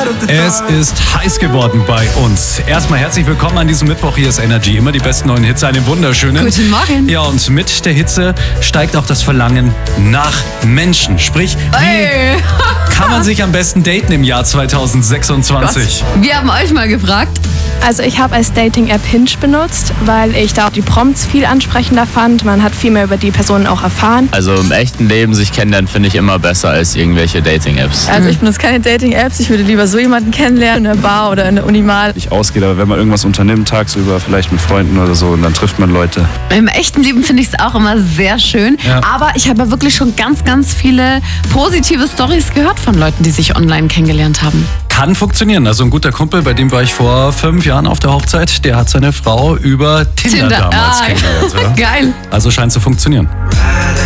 Es ist heiß geworden bei uns. Erstmal herzlich willkommen an diesem Mittwoch. Hier ist Energy. Immer die besten neuen Hits, einen wunderschönen. Guten Morgen. Ja, und mit der Hitze steigt auch das Verlangen nach Menschen. Sprich, wie kann man sich am besten daten im Jahr 2026? Wir haben euch mal gefragt. Also ich habe als Dating-App Hinge benutzt, weil ich da auch die Prompts viel ansprechender fand. Man hat viel mehr über die Personen auch erfahren. Also im echten Leben sich kennenlernen finde ich immer besser als irgendwelche Dating-Apps. Also ich benutze keine Dating-Apps, ich würde lieber so jemanden kennenlernen, in der Bar oder in der Uni mal. Nicht ausgeht, aber wenn man irgendwas unternimmt, tagsüber vielleicht mit Freunden oder so, und dann trifft man Leute. Im echten Leben finde ich es auch immer sehr schön. Ja. Aber ich habe wirklich schon ganz, ganz viele positive Storys gehört von Leuten, die sich online kennengelernt haben. Kann funktionieren. Also ein guter Kumpel, bei dem war ich vor 5 Jahren auf der Hochzeit, der hat seine Frau über Tinder damals kennengelernt. Ja. Geil. Also scheint zu funktionieren.